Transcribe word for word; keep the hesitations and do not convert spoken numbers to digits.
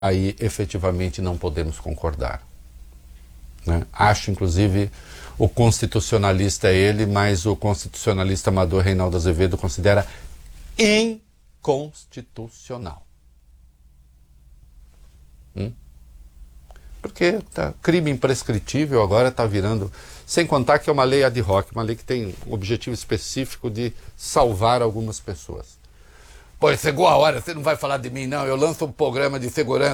aí efetivamente não podemos concordar, né? Acho, inclusive, o constitucionalista é ele, mas o constitucionalista amador Reinaldo Azevedo considera inconstitucional. Hum? Porque tá, crime imprescritível agora está virando, sem contar que é uma lei ad hoc, uma lei que tem um objetivo específico de salvar algumas pessoas. Pô, chegou a hora, você não vai falar de mim não, eu lanço um programa de segurança